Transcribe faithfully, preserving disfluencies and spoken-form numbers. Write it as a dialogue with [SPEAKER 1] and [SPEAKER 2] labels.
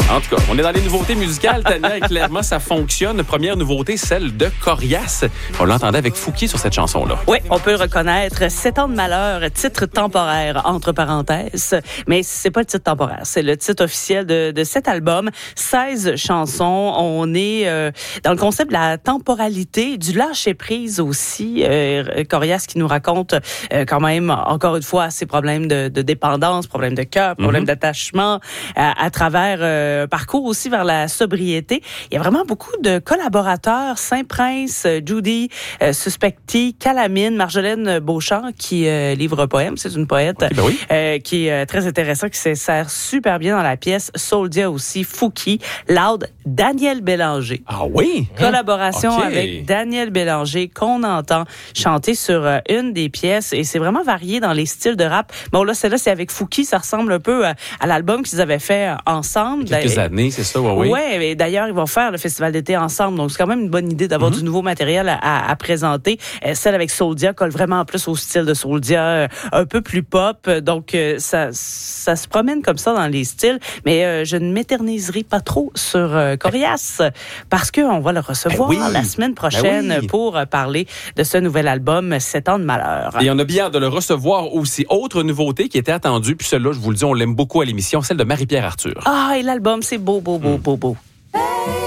[SPEAKER 1] En tout cas, on est dans les nouveautés musicales, Tania, et clairement, ça fonctionne. Première nouveauté, celle de Corias. On l'entendait avec Fouki sur cette chanson-là.
[SPEAKER 2] Oui, on peut reconnaître Sept ans de malheur, titre temporaire, entre parenthèses. Mais c'est pas le titre temporaire, c'est le titre officiel de, de cet album. seize chansons. On est euh, dans le concept de la temporalité, du lâcher-prise aussi. Euh, Corias qui nous raconte euh, quand même, encore une fois, ses problèmes de, de dépendance, problèmes de cœur, problèmes mm-hmm. d'attachement, à, à travers euh, parcours aussi vers la sobriété. Il y a vraiment beaucoup de collaborateurs, Saint-Prince, Judy, euh, Suspecty, Calamine, Marjolaine Beauchamp qui euh, livre un poème, c'est une poète
[SPEAKER 1] okay, ben oui.
[SPEAKER 2] euh, qui est euh, très intéressant, qui s'insère super bien dans la pièce. Souldia aussi, Fouki, Loud, Daniel Bélanger.
[SPEAKER 1] Ah oui?
[SPEAKER 2] Collaboration
[SPEAKER 1] okay.
[SPEAKER 2] avec Daniel Bélanger qu'on entend chanter sur euh, une des pièces et c'est vraiment varié dans les styles de rap. Bon là, celle-là, c'est avec Fouki, ça ressemble un peu à, à l'album qu'ils avaient fait ensemble.
[SPEAKER 1] Il y a quelques années, c'est ça, oui.
[SPEAKER 2] Oui, et d'ailleurs, ils vont faire le festival d'été ensemble, donc c'est quand même une bonne idée d'avoir mm-hmm. du nouveau matériel à, à, à présenter. Euh, celle avec Souldia colle vraiment plus au style de Souldia, euh, un peu plus pop, donc euh, ça, ça se promène comme ça dans les styles, mais euh, je ne m'éterniserai pas trop sur euh, Corias, parce qu'on va le recevoir
[SPEAKER 1] ben oui.
[SPEAKER 2] la semaine prochaine
[SPEAKER 1] ben oui.
[SPEAKER 2] pour parler de ce nouvel album, Sept ans de malheur.
[SPEAKER 1] Et on a bien hâte de le recevoir aussi. Autre nouveauté qui était attendue, puis celle-là, je vous le dis, on l'aime beaucoup à l'émission, celle de Marie-Pierre Arthur.
[SPEAKER 2] Ah, et l'album, c'est beau, beau, beau, mm. beau, beau.